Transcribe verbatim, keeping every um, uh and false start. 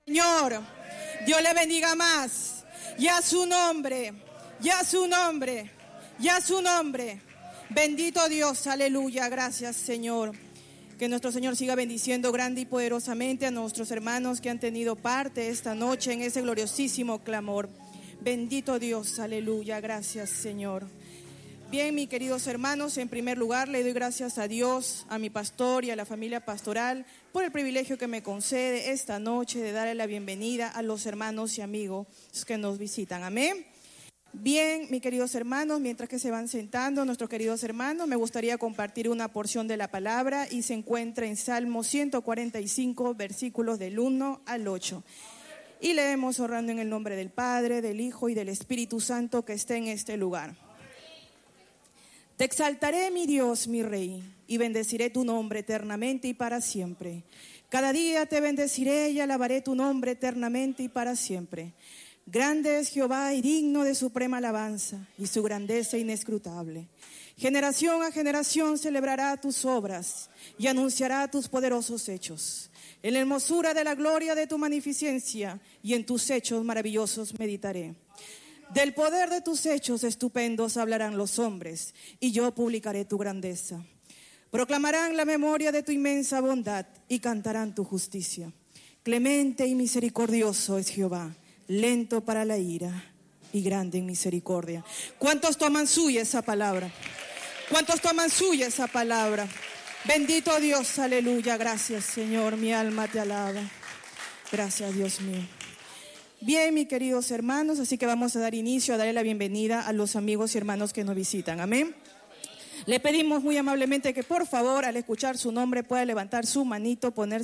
Señor, Dios le bendiga más. Y a su nombre, y a su nombre, y a su nombre. Bendito Dios, aleluya, gracias Señor. Que nuestro Señor siga bendiciendo grande y poderosamente a nuestros hermanos que han tenido parte esta noche en ese gloriosísimo clamor. Bendito Dios, aleluya, gracias Señor. Bien, mis queridos hermanos, en primer lugar le doy gracias a Dios, a mi pastor y a la familia pastoral por el privilegio que me concede esta noche de darle la bienvenida a los hermanos y amigos que nos visitan. Amén. Bien, mis queridos hermanos, mientras que se van sentando nuestros queridos hermanos, me gustaría compartir una porción de la palabra y se encuentra en Salmo ciento cuarenta y cinco, versículos del uno al ocho. Y leemos orando en el nombre del Padre, del Hijo y del Espíritu Santo que esté en este lugar. Te exaltaré, mi Dios, mi Rey, y bendeciré tu nombre eternamente y para siempre. Cada día te bendeciré y alabaré tu nombre eternamente y para siempre. Grande es Jehová y digno de suprema alabanza, y su grandeza inescrutable. Generación a generación celebrará tus obras y anunciará tus poderosos hechos. En la hermosura de la gloria de tu magnificencia y en tus hechos maravillosos meditaré. Del poder de tus hechos estupendos hablarán los hombres, y yo publicaré tu grandeza. Proclamarán la memoria de tu inmensa bondad y cantarán tu justicia. Clemente y misericordioso es Jehová, lento para la ira y grande en misericordia. ¿Cuántos toman suya esa palabra? ¿Cuántos toman suya esa palabra? Bendito Dios, aleluya, gracias Señor, mi alma te alaba. Gracias Dios mío. Bien, mis queridos hermanos, así que vamos a dar inicio a darle la bienvenida a los amigos y hermanos que nos visitan. Amén. Le pedimos muy amablemente que por favor al escuchar su nombre pueda levantar su manito, poner